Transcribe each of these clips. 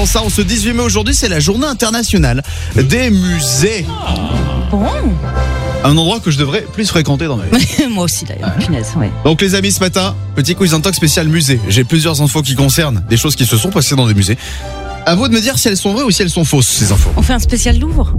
ça, on se 18 mai aujourd'hui, c'est la journée internationale des musées. Bon. Un endroit que je devrais plus fréquenter dans ma vie. Moi aussi d'ailleurs, punaise, ouais. Donc les amis, ce matin, petit quiz en talk spécial musée. J'ai plusieurs infos qui concernent des choses qui se sont passées dans des musées. À vous de me dire si elles sont vraies ou si elles sont fausses, ces infos. On fait un spécial Louvre.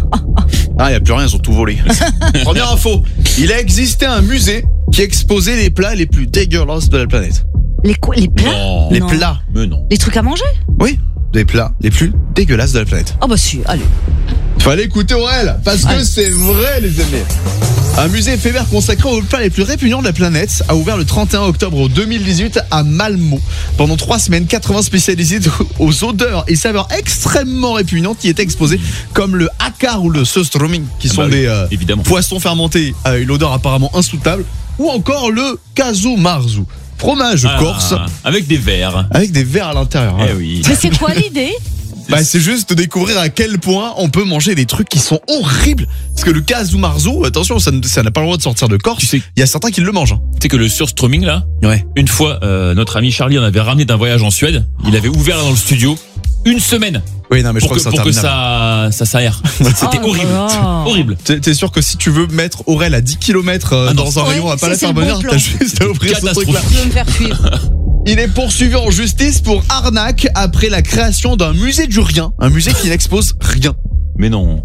Ah, il n'y a plus rien, ils ont tout volé. Première info, il a existé un musée qui exposait les plats les plus dégueulasses de la planète. Les quoi? Les plats? Non. Les Non. plats, Mais non. Les trucs à manger? oui, des plats les plus dégueulasses de la planète. Ah bah si, allez. Fallait écouter Aurel, parce que c'est vrai les amis. Un musée éphémère consacré aux plats les plus répugnants de la planète a ouvert le 31 octobre 2018 à Malmö. Pendant 3 semaines, 80 spécialisés aux odeurs et saveurs extrêmement répugnantes y étaient exposés, comme le hakar ou le surströmming, qui sont des évidemment. poissons fermentés à une odeur apparemment insoutenable, ou encore le kazumarzu, fromage corse Avec des verres. avec des vers à l'intérieur. Eh oui. Mais c'est quoi l'idée? Bah, c'est juste de découvrir à quel point on peut manger des trucs qui sont horribles. Parce que le kazumarzu, attention, ça n'a pas le droit de sortir de Corse. Tu sais- Il y a certains qui le mangent. Hein. Tu sais que le surströmming là, Ouais. une fois, notre ami Charlie en avait ramené d'un voyage en Suède. Il avait ouvert là dans le studio une semaine Oui, non, mais je pour crois que, que, pour que interminable. ça s'aère. C'était Oh horrible. là là. Horrible. T'es sûr que si tu veux mettre Aurel à 10 km Ah non, dans un ouais, rayon, on va pas la c'est faire le bon venir, plan. t'as juste à ouvrir ce Catastrophe. truc-là. Tu veux me faire fuir? Il est poursuivi en justice pour arnaque après la création d'un musée du rien. Un musée qui n'expose rien. Mais non.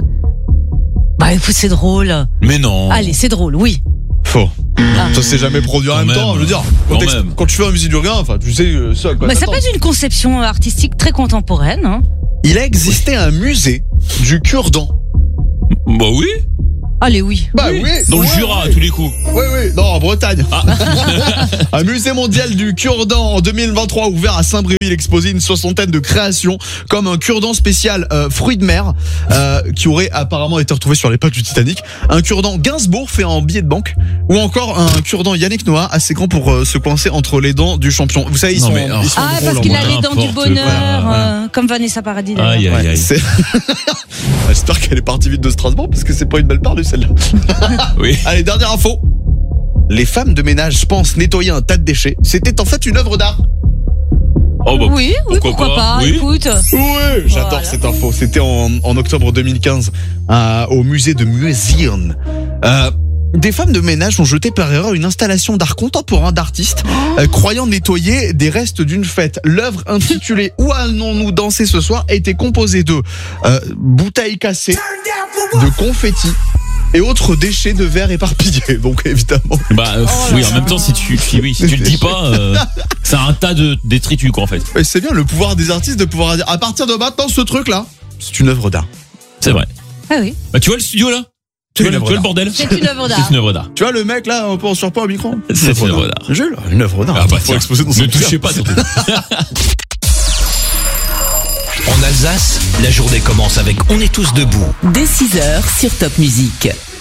Bah écoute, c'est drôle. Mais non. Allez, c'est drôle, oui. Faux. Ça s'est jamais produit en Quand même temps. même. Je veux dire, Quand même. quand tu fais un musée du rien, enfin, tu sais ça à quoi Bah, ça t'attends. peut être une conception artistique très contemporaine. Hein. Il a existé un musée du cure-dent. Bah oui. Allez, oui. Bah oui. Dans le ouais, Jura ouais. à tous les coups. Oui, non, en Bretagne. Un musée mondial du cure-dent en 2023 ouvert à Saint-Bréville, exposé une 60aine de créations, comme un cure-dent spécial fruits de mer, qui aurait apparemment été retrouvé sur les pas du Titanic, un cure-dent Gainsbourg fait en billet de banque, ou encore un cure-dent Yannick Noah assez grand pour se coincer entre les dents du champion. Vous savez, ils Non, sont, mais, ils sont Ah, drôles, parce en qu'il moi. a les dents du N'importe bonheur, quoi. comme Vanessa Paradis. d'ailleurs. Aïe aïe Ouais, aïe. c'est- J'espère qu'elle est partie vite de Strasbourg parce que c'est pas une belle part de celle-là. Oui. Allez, dernière info. Les femmes de ménage pensent nettoyer un tas de déchets. C'était en fait une œuvre d'art. Oh bah. Oui, pourquoi pas. Oui. Écoute. Oui, j'adore Voilà. cette info. C'était en octobre 2015 au musée de Museum. Des femmes de ménage ont jeté par erreur une installation d'art contemporain d'artistes croyant nettoyer des restes d'une fête. L'œuvre intitulée Où allons-nous danser ce soir était composée de bouteilles cassées, de confettis et autres déchets de verre éparpillés. Donc évidemment. Bah Oh oui, là en là. même temps si tu le dis pas, c'est un tas de détritus quoi en fait. Mais c'est bien le pouvoir des artistes de pouvoir dire à partir de maintenant ce truc là, c'est une œuvre d'art. C'est vrai. Ah oui. Bah tu vois le studio là? Tu vois le bordel? C'est une œuvre d'art. C'est une œuvre d'art. Tu vois le mec là un peu en surpoids au micro. C'est une œuvre d'art. Jules, une œuvre d'art. Ah bah Faut tiens, exposer dans son ne touchez musée. pas surtout. En Alsace, la journée commence avec On est tous debout. Dès 6h sur Top Music.